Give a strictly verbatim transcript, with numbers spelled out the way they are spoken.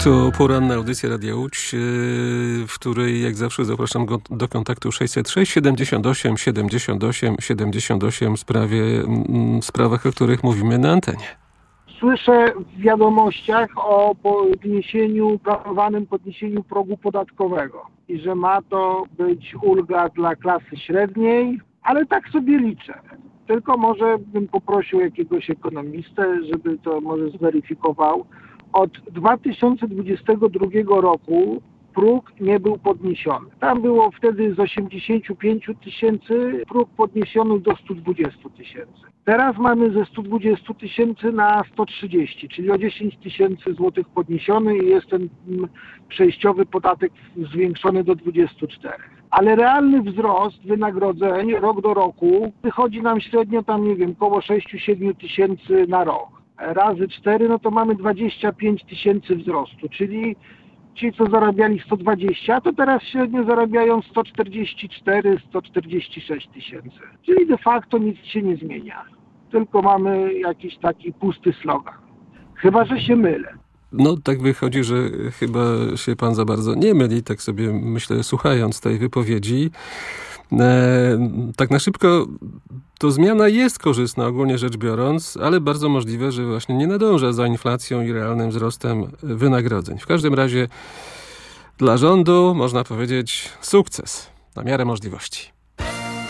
To poranna audycja Radia Łódź, w której jak zawsze zapraszam go do kontaktu sześćset sześć siedemdziesiąt osiem siedemdziesiąt osiem siedemdziesiąt osiem w sprawie, w sprawach, o których mówimy na antenie. Słyszę w wiadomościach o podniesieniu, planowanym podniesieniu progu podatkowego i że ma to być ulga dla klasy średniej, ale tak sobie liczę. Tylko może bym poprosił jakiegoś ekonomistę, żeby to może zweryfikował. Od dwa tysiące dwudziestego drugiego roku próg nie był podniesiony. Tam było wtedy z osiemdziesięciu pięciu tysięcy próg podniesiony do stu dwudziestu tysięcy. Teraz mamy ze stu dwudziestu tysięcy na sto trzydzieści, czyli o dziesięć tysięcy złotych podniesiony i jest ten przejściowy podatek zwiększony do dwudziestu czterech. Ale realny wzrost wynagrodzeń rok do roku wychodzi nam średnio tam, nie wiem, około sześć siedem tysięcy na rok. Razy cztery, no to mamy dwadzieścia pięć tysięcy wzrostu, czyli ci, co zarabiali sto dwadzieścia, to teraz średnio zarabiają sto czterdzieści cztery sto czterdzieści sześć tysięcy. Czyli de facto nic się nie zmienia. Tylko mamy jakiś taki pusty slogan. Chyba że się mylę. No tak wychodzi, że chyba się pan za bardzo nie myli, tak sobie myślę, słuchając tej wypowiedzi. E, tak na szybko, to zmiana jest korzystna ogólnie rzecz biorąc, ale bardzo możliwe, że właśnie nie nadąża za inflacją i realnym wzrostem wynagrodzeń. W każdym razie dla rządu można powiedzieć sukces na miarę możliwości.